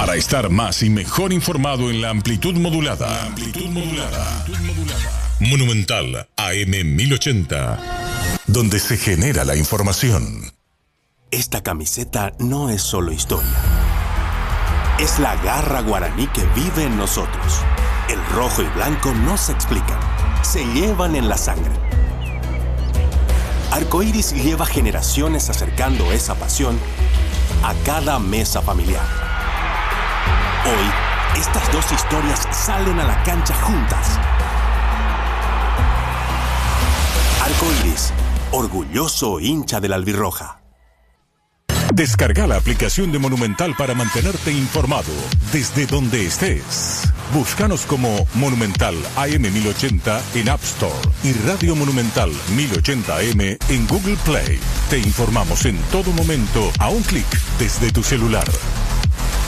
Para estar más y mejor informado en la amplitud modulada. Monumental AM 1080. Donde se genera la información. Esta camiseta no es solo historia. Es la garra guaraní que vive en nosotros. El rojo y blanco no se explican, se llevan en la sangre. Arcoíris lleva generaciones acercando esa pasión a cada mesa familiar. Hoy, estas dos historias salen a la cancha juntas. Arcoíris, orgulloso hincha de la albirroja. Descarga la aplicación de Monumental para mantenerte informado desde donde estés. Búscanos como Monumental AM 1080 en App Store y Radio Monumental 1080 AM en Google Play. Te informamos en todo momento a un clic desde tu celular.